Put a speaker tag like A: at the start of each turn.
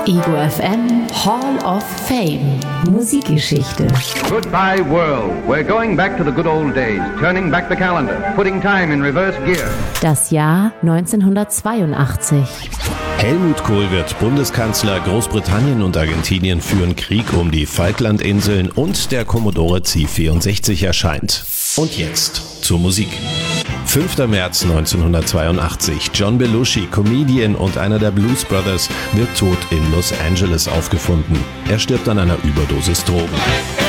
A: Ego FM Hall of Fame. Musikgeschichte.
B: Goodbye world. We're going back to the good old days, turning back the calendar, putting time in reverse gear.
A: Das Jahr 1982.
C: Helmut Kohl wird Bundeskanzler, Großbritannien und Argentinien führen Krieg um die Falklandinseln und der Commodore C64 erscheint. Und jetzt zur Musik. 5. März 1982. John Belushi, Comedian und einer der Blues Brothers, wird tot in Los Angeles aufgefunden. Er stirbt an einer Überdosis Drogen.